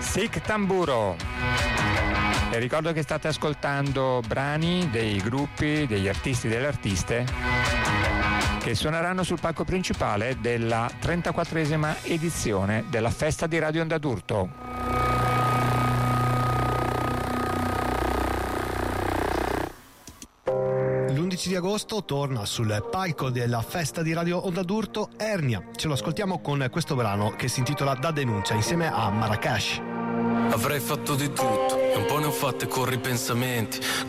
Sic Tamburo. E ricordo che state ascoltando brani dei gruppi, degli artisti e delle artiste che suoneranno sul palco principale della 34esima edizione della Festa di Radio Onda d'Urto. L'11 di agosto torna sul palco della Festa di Radio Onda d'Urto Ernia. Ce lo ascoltiamo con questo brano che si intitola Da Denuncia insieme a Marracash. Avrei fatto di tutto e un po' ne ho fatte con ripensamenti.